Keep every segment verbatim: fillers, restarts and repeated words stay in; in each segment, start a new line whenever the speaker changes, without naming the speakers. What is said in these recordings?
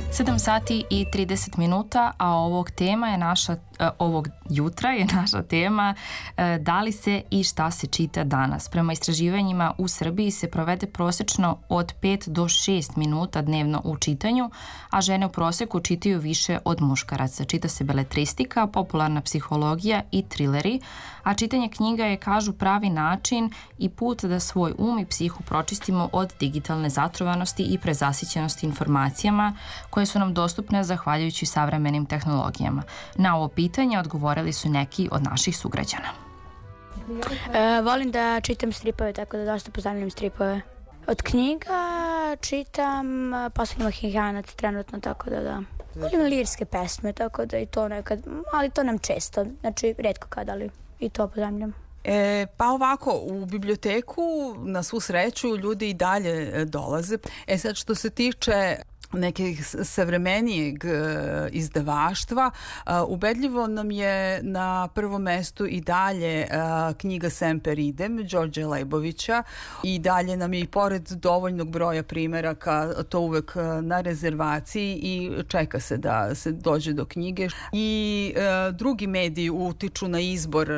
sedam sati i trideset minuta, a ovog tema je naša, ovog jutra je naša tema da li se i šta se čita danas. Prema istraživanjima u Srbiji se provede prosečno od pet do šest minuta dnevno u čitanju, a žene u proseku čitaju više od muškaraca. Čita se beletristika, popularna psihologija i trileri, a čitanje knjiga je, kažu, pravi način i put da svoj um i psihu pročistimo od digitalne zatrovanosti i prezasićenosti informacijama koje su nam dostupne zahvaljujući savremenim tehnologijama. Na ovo pitanje odgovorili su neki od naših sugrađana.
E, volim da čitam stripove, tako da dosta poznavljam stripove. Od knjiga čitam Poslednji Mohikanac trenutno, tako da da. Volim lirske pesme, tako da i to nekad, ali to nam često, znači retko kad, ali i to poznavljam.
E, pa ovako, u biblioteku na svu sreću ljudi i dalje dolaze. E sad, što se tiče nekih savremenijeg izdavaštva, ubedljivo nam je na prvom mestu i dalje knjiga Semper Idem Đorđe Lejbovića i dalje nam je i pored dovoljnog broja primeraka to uvek na rezervaciji i čeka se da se dođe do knjige. I drugi mediji utiču na izbor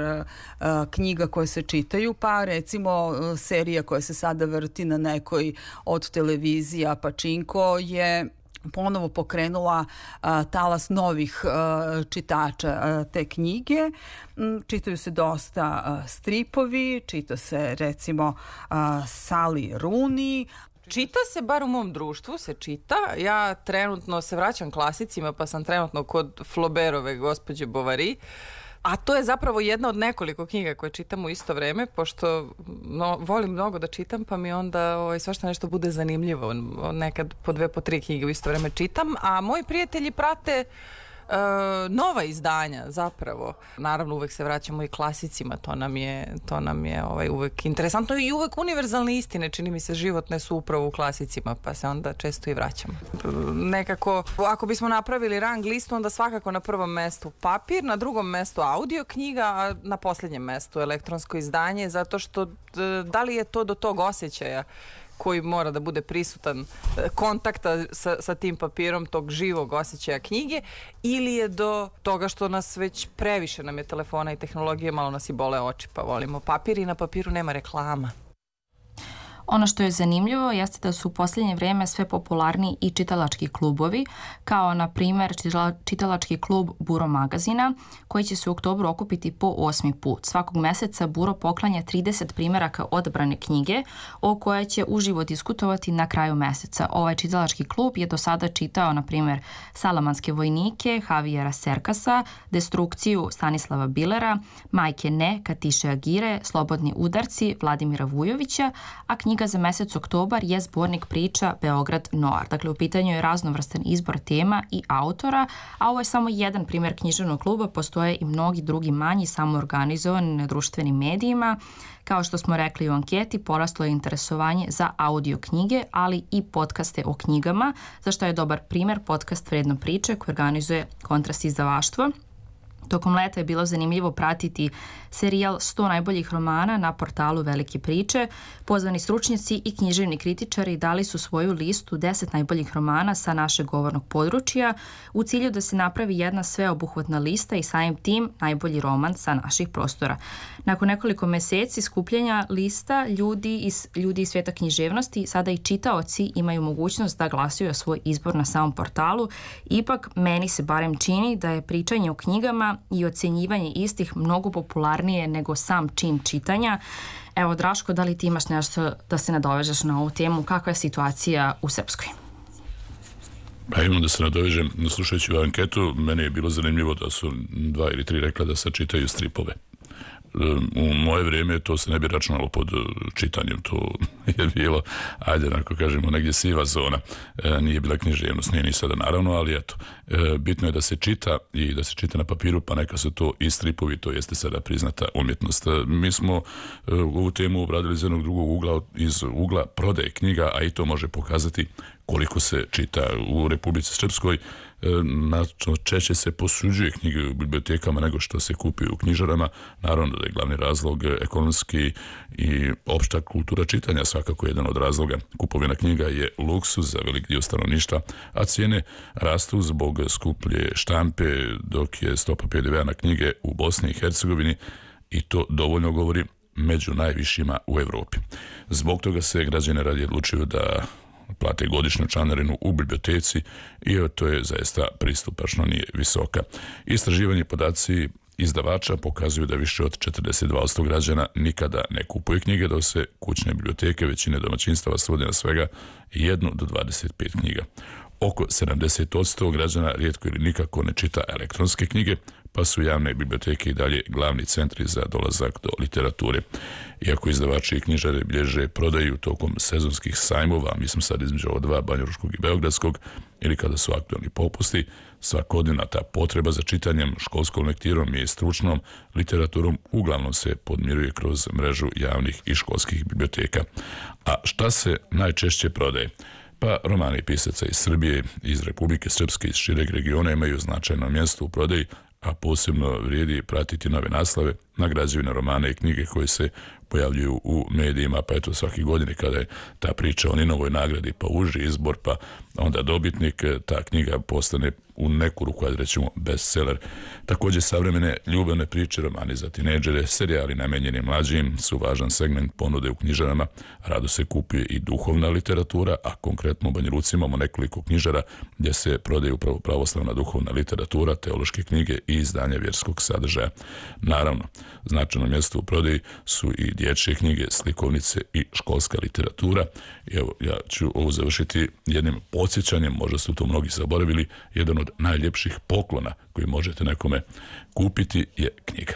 knjiga koje se čitaju, pa recimo serija koja se sada vrti na nekoj od televizija Pačinko je ponovo pokrenula a, talas novih a, čitača a, te knjige. M, čitaju se dosta a, stripovi, čita se recimo a, Sally Rooney.
Čita se, bar u mom društvu se čita. Ja trenutno se vraćam klasicima, pa sam trenutno kod Flaubertove gospođe Bovary. A to je zapravo jedna od nekoliko knjiga koje čitam u isto vreme, pošto no, volim mnogo da čitam, pa mi onda ovaj, svašta nešto bude zanimljivo. Nekad po dve, po tri knjige u isto vreme čitam, a moji prijatelji prate Uh, nova izdanja zapravo. Naravno uvek se vraćamo i klasicima, to nam je, to nam je ovaj, uvek interesantno i uvek univerzalne istine, čini mi se životne su upravo u klasicima, pa se onda često i vraćamo. Nekako, ako bismo napravili rang listu, onda svakako na prvom mestu papir, na drugom mestu audio knjiga, a na posljednjem mestu elektronsko izdanje, zato što da li je to do tog osjećaja koji mora da bude prisutan, kontakta sa, sa tim papirom, tog živog osjećaja knjige, ili je do toga što nas već previše nam je telefona i tehnologije, malo nas i bole oči, pa volimo papir i na papiru nema reklama.
Ono što je zanimljivo jeste da su u posljednje vrijeme sve popularniji i čitalački klubovi, kao na primjer čitalački klub Buro magazina, koji će se u oktobru okupiti po osmi put. Svakog meseca Buro poklanja trideset primjeraka odabrane knjige o kojoj će uživo diskutovati na kraju meseca. Ovaj čitalački klub je do sada čitao, na primjer, Salamanske vojnike Javijera Serkasa, Destrukciju Stanislava Bilera, Majke ne Katiše Agire, Slobodni udarci Vladimira Vujovića, a knjiga za mesec oktobar je zbornik priča Beograd Noir. Dakle, u pitanju je raznovrstan izbor tema i autora, a ovo je samo jedan primjer književnog kluba, postoje i mnogi drugi manji samoorganizovani na društvenim medijima. Kao što smo rekli u anketi, poraslo je interesovanje za audio knjige, ali i podcaste o knjigama, za što je dobar primjer podcast Vredno priče koji organizuje Kontrast izdavaštvo. Tokom leta je bilo zanimljivo pratiti serijal sto najboljih romana na portalu Velike priče. Pozvani stručnjaci i književni kritičari dali su svoju listu deset najboljih romana sa našeg govornog područja u cilju da se napravi jedna sveobuhvatna lista i samim tim najbolji roman sa naših prostora. Nakon nekoliko meseci skupljanja lista ljudi iz, ljudi iz svijeta književnosti, sada i čitaoci imaju mogućnost da glasuju svoj izbor na samom portalu. Ipak, meni se barem čini da je pričanje o knjigama i ocjenjivanje istih mnogo popularnije nego sam čin čitanja. Evo, Draško, da li ti imaš nešto da se nadovežeš na ovu temu? Kakva je situacija u Srpskoj?
Pa imam da se nadovežem, slušajući u anketu, meni je bilo zanimljivo da su dva ili tri rekla da se čitaju stripove. U moje vrijeme to se ne bi računalo pod čitanjem, to je bilo, ajde, ako kažemo, negdje siva zona, e, nije bila književnost, nije ni sada naravno, ali eto, e, bitno je da se čita i da se čita na papiru, pa neka su to i stripovi, to jeste sada priznata umjetnost. E, mi smo e, ovu temu obradili iz jednog drugog ugla, iz ugla prodaje knjiga, a i to može pokazati koliko se čita. U Republici Srpskoj češće se posuđuje knjige u bibliotekama nego što se kupi u knjižarama. Naravno da je glavni razlog ekonomski i opšta kultura čitanja, svakako jedan od razloga. Kupovina knjiga je luksuz za velik dio stanovništva, a cijene rastu zbog skuplje štampe, dok je stopa P D V-a na knjige u Bosni i Hercegovini, i to dovoljno govori, među najvišima u Evropi. Zbog toga se građani radije odlučuju da plate godišnju članarinu u biblioteci i to je zaista pristupačno, nije visoka. Istraživanje podaci izdavača pokazuju da više od četrdeset dva posto građana nikada ne kupuje knjige, dok se kućne biblioteke većine domaćinstava svode na svega jednu do dvadeset pet knjiga. Oko sedamdeset posto građana rijetko ili nikako ne čita elektronske knjige, pa su javne biblioteke i dalje glavni centri za dolazak do literature. Iako izdavači i knjižare bilježe prodaju tokom sezonskih sajmova, mi smo sad između ova dva, banjalučkog i beogradskog, ili kada su aktualni popusti, svakodnevna ta potreba za čitanjem, školskom lektirom i stručnom literaturom uglavnom se podmiruje kroz mrežu javnih i školskih biblioteka. A šta se najčešće prodaje? Pa romani pisaca iz Srbije, iz Republike Srpske, iz šireg regiona imaju značajno mjesto u prodaji, a posebno vrijedi pratiti nove naslove na građevine, romane i knjige koje se pojavljuju u medijima, pa eto svake godine kada je ta priča o Ninovoj nagradi, pa uži izbor, pa onda dobitnik, ta knjiga postane u neku ruku, ajde rećemo, bestseller. Također savremene ljubavne priče, romani za tinejdžere, serijali namenjeni mlađim su važan segment ponude u knjižarama. Rado se kupuje i duhovna literatura, a konkretno u Banja Luci imamo nekoliko knjižara gdje se prodaje upravo pravoslavna duhovna literatura, teološke knjige i izdanja vjerskog sadržaja. Naravno, značajno mjesto u prodaji su i dječje knjige, slikovnice i školska literatura. I evo, ja ću ovo završiti jednim podsjećanjem, možda su to mnogi zaboravili, jedan od najljepših poklona koji možete nekome kupiti je knjiga.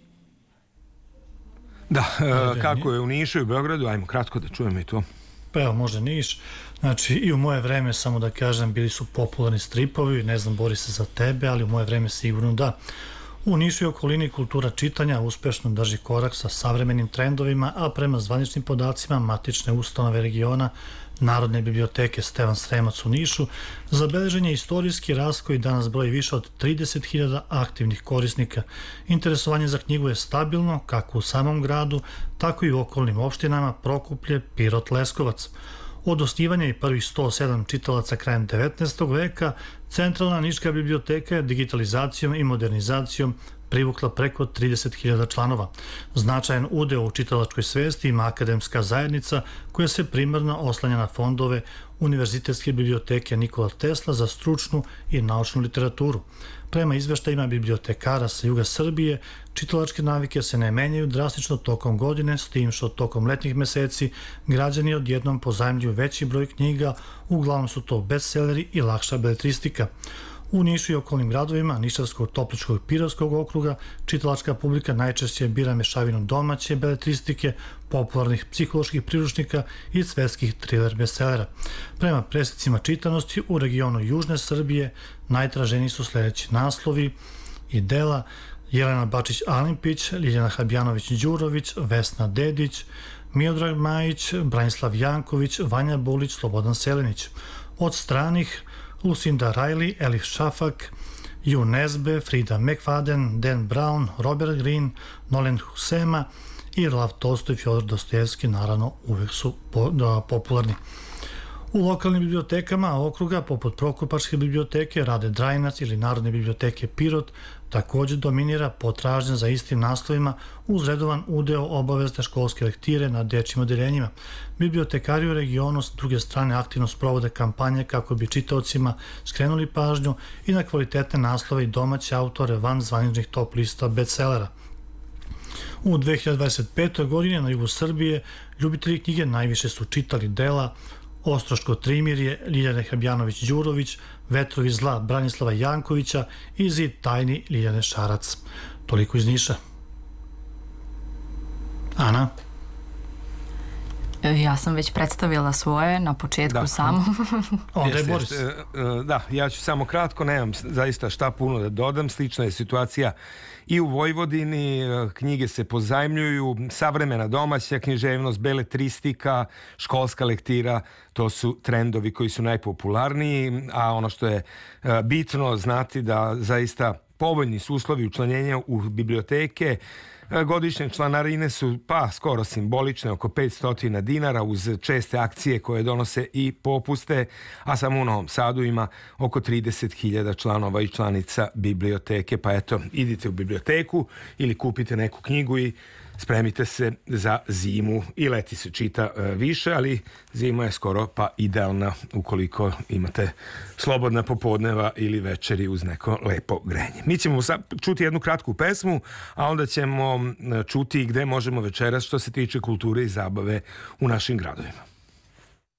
Da, e, kako je u Nišu i u Beogradu, ajmo kratko da čujemo i to.
Pa evo, može Niš. Znači, i u moje vreme, samo da kažem, bili su popularni stripovi, ne znam, bori se za tebe, ali u moje vreme sigurno da. U Nišu i okolini kultura čitanja uspešno drži korak sa savremenim trendovima, a prema zvaničnim podacima matične ustanove regiona Narodne biblioteke Stevan Sremac u Nišu zabeležen je istorijski rast koji danas broji više od trideset hiljada aktivnih korisnika. Interesovanje za knjigu je stabilno kako u samom gradu, tako i u okolnim opštinama Prokuplje, Pirot, Leskovac. Od osnivanja i prvih sto sedam čitalaca krajem devetnaestog veka, Centralna niška biblioteka je digitalizacijom i modernizacijom privukla preko trideset hiljada članova. Značajan udeo u čitalačkoj svesti ima akademska zajednica koja se primarno oslanja na fondove Univerzitetske biblioteke Nikola Tesla za stručnu i naučnu literaturu. Prema izveštajima bibliotekara sa juga Srbije, čitalačke navike se ne menjaju drastično tokom godine, s tim što tokom letnjih meseci građani odjednom pozajmljuju veći broj knjiga, uglavnom su to bestselleri i lakša beletristika. U Nišu i okolnim gradovima Nišavskog, Topličkog i Pirotskog okruga čitalačka publika najčešće bira mešavinu domaće beletristike, popularnih psiholoških priručnika i svetskih triler bestsellera. Prema presecima čitanosti u regionu Južne Srbije najtraženiji su sljedeći naslovi i dela: Jelena Bačić-Alimpić, Ljiljana Habjanović-Đurović, Vesna Dedić, Miodrag Majić, Branislav Janković, Vanja Bulić, Slobodan Selenić. Od stranih Lucinda Riley, Elif Shafak, Ju Nesbe, Frida McFadden, Dan Brown, Robert Greene, Nolan Husema i Lav Tolstoj i Fjodor Dostojevski, naravno uvek su po, da, popularni. U lokalnim bibliotekama okruga, poput Prokupačke biblioteke, Rade Drajinac ili Narodne biblioteke Pirot, također dominira potražnja za istim naslovima uz redovan udeo obavezne školske lektire na dečjim odeljenjima. Bibliotekari u regionu s druge strane aktivno sprovode kampanje kako bi čitaocima skrenuli pažnju i na kvalitetne naslove i domaće autore van zvaničnih top lista bestsellera. U dve hiljade dvadeset petoj godini na jugu Srbije ljubitelji knjige najviše su čitali dela Ostroško trimirje, Ljiljane Habjanović-Đurović, Vetrovi zla Branislava Jankovića i Zid tajni Ljiljane Šarac. Toliko iz Niša. Ana?
Ja sam već predstavila svoje na početku
Da.
samo.
Onda je
Jeste,
Boris.
jeste. E, e, Da, ja ću samo kratko, nemam zaista šta puno da dodam. Slična je situacija i u Vojvodini, e, knjige se pozajmljuju, savremena domaća književnost, beletristika, školska lektira, to su trendovi koji su najpopularniji, a ono što je e, bitno znati da zaista povoljni su uslovi učlanjenja u biblioteke. Godišnje članarine su pa skoro simbolične, oko petsto dinara uz česte akcije koje donose i popuste, a samo u Novom Sadu ima oko trideset hiljada članova i članica biblioteke, pa eto, idite u biblioteku ili kupite neku knjigu i spremite se za zimu. I leti se čita e, više, ali zima je skoro pa idealna ukoliko imate slobodna popodneva ili večeri uz neko lepo grenje. Mi ćemo sad čuti jednu kratku pesmu, a onda ćemo čuti gde možemo večeras što se tiče kulture i zabave u našim gradovima.